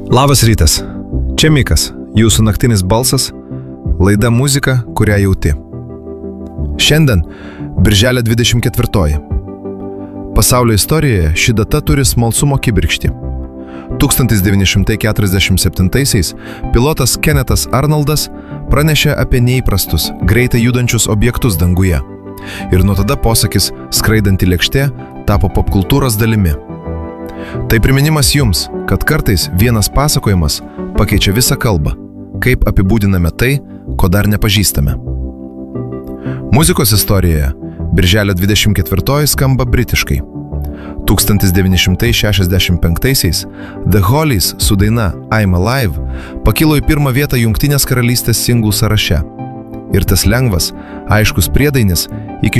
Labas rytas. Čia Mikas, jūsų naktinis balsas, laida muzika, kurią jauti. Šiandien Birželio 24. Pasaulio istorijoje ši data turi smalsumo kibirkštį. 1947-aisiais pilotas Kennethas Arnoldas pranešė apie neįprastus, greitai judančius objektus danguje. Ir nuo tada posakis skraidanti lėkštė tapo popkultūros dalimi. Tai priminimas jums, kad kartais vienas pasakojimas pakeičia visą kalbą, kaip apibūdiname tai, ko dar nepažįstame. Muzikos istorijoje Birželio 24 skamba britiškai. 1965-aisiais The Hollies su daina I'm Alive pakilo į pirmą vietą Jungtinės karalystės singlų sąraše. Ir tas lengvas, aiškus priedainis iki